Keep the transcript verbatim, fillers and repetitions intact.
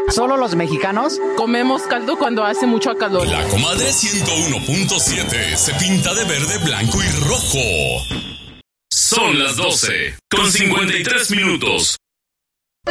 ¿Solo los mexicanos? Comemos caldo cuando hace mucho calor. La Comadre ciento uno punto siete se pinta de verde, blanco y rojo. Son las doce con cincuenta y tres minutos.